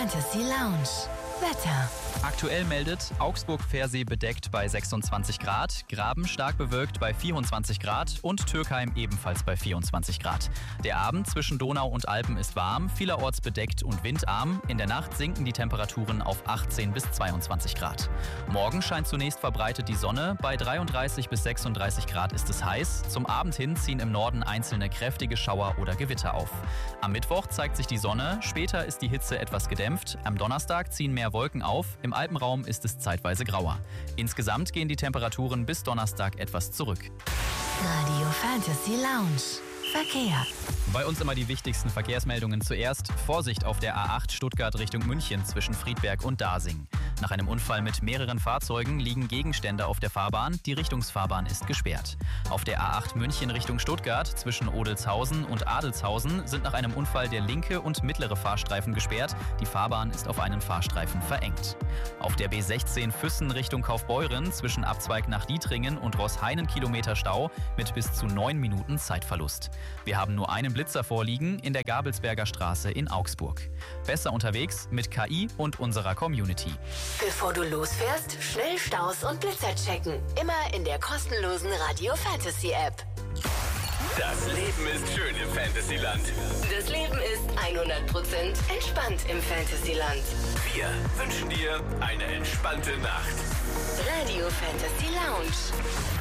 Fantasy Lounge. Wetter. Aktuell meldet Augsburg-Pfersee bedeckt bei 26 Grad, Graben stark bewölkt bei 24 Grad und Türkheim ebenfalls bei 24 Grad. Der Abend zwischen Donau und Alpen ist warm, vielerorts bedeckt und windarm. In der Nacht sinken die Temperaturen auf 18 bis 22 Grad. Morgen scheint zunächst verbreitet die Sonne. Bei 33 bis 36 Grad ist es heiß. Zum Abend hin ziehen im Norden einzelne kräftige Schauer oder Gewitter auf. Am Mittwoch zeigt sich die Sonne, später ist die Hitze etwas gedämpft. Am Donnerstag ziehen mehr Wolken auf. Im Alpenraum ist es zeitweise grauer. Insgesamt gehen die Temperaturen bis Donnerstag etwas zurück. Radio Fantasy Lounge. Verkehr. Bei uns immer die wichtigsten Verkehrsmeldungen zuerst. Vorsicht auf der A8 Stuttgart Richtung München zwischen Friedberg und Dasing. Nach einem Unfall mit mehreren Fahrzeugen liegen Gegenstände auf der Fahrbahn. Die Richtungsfahrbahn ist gesperrt. Auf der A8 München Richtung Stuttgart zwischen Odelshausen und Adelshausen sind nach einem Unfall der linke und mittlere Fahrstreifen gesperrt. Die Fahrbahn ist auf einen Fahrstreifen verengt. Auf der B16 Füssen Richtung Kaufbeuren zwischen Abzweig nach Dietringen und Roßhainen Kilometer Stau mit bis zu 9 Minuten Zeitverlust. Wir haben nur einen Blitzer vorliegen in der Gabelsberger Straße in Augsburg. Besser unterwegs mit KI und unserer Community. Bevor du losfährst, schnell Staus und Blitzer checken. Immer in der kostenlosen Radio Fantasy App. Das Leben ist schön im Fantasyland. Das Leben ist 100% entspannt im Fantasyland. Wir wünschen dir eine entspannte Nacht. Radio Fantasy Lounge.